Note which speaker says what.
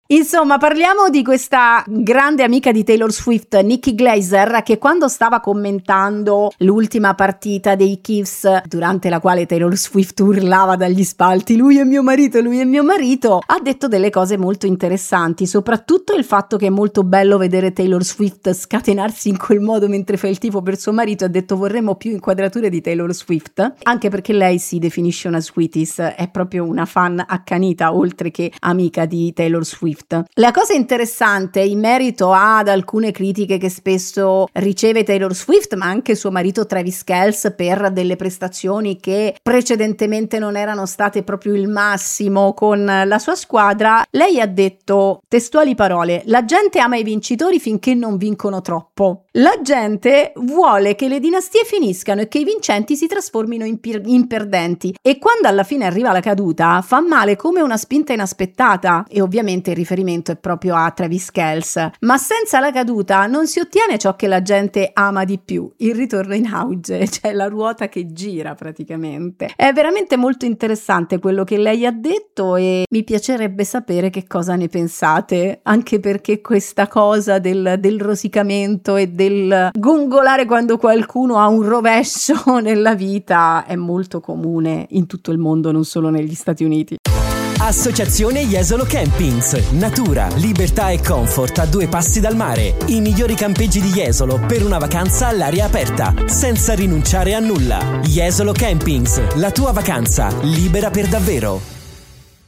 Speaker 1: Insomma, parliamo di questa grande amica di Taylor Swift, Nikki Glaser, che quando stava commentando l'ultima partita dei Chiefs, durante la quale Taylor Swift urlava dagli spalti lui è mio marito, ha detto delle cose molto interessanti, soprattutto il fatto che è molto bello vedere Taylor Swift scatenarsi in quel modo mentre fa il tifo per suo marito. Ha detto vorremmo più inquadrature di Taylor Swift, anche perché lei si definisce una sweeties, è proprio una fan accanita oltre che amica di Taylor Swift. La cosa interessante in merito ad alcune critiche che spesso riceve Taylor Swift, ma anche suo marito Travis Kelce, per delle prestazioni che precedentemente non erano state proprio il massimo con la sua squadra, lei ha detto, testuali parole: la gente ama i vincitori finché non vincono troppo. La gente vuole che le dinastie finiscano e che i vincenti si trasformino in perdenti, e quando alla fine arriva la caduta fa male come una spinta inaspettata, e ovviamente il riferimento è proprio a Travis Kelce. Ma senza la caduta non si ottiene ciò che la gente ama di più, il ritorno in auge, cioè la ruota che gira praticamente. È veramente molto interessante quello che lei ha detto e mi piacerebbe sapere che cosa ne pensate, anche perché questa cosa del rosicamento e del gongolare quando qualcuno ha un rovescio nella vita è molto comune in tutto il mondo, non solo negli Stati Uniti.
Speaker 2: Associazione Jesolo Campings. Natura, libertà e comfort a 2 passi dal mare. I migliori campeggi di Jesolo per una vacanza all'aria aperta, senza rinunciare a nulla. Jesolo Campings, la tua vacanza libera per davvero.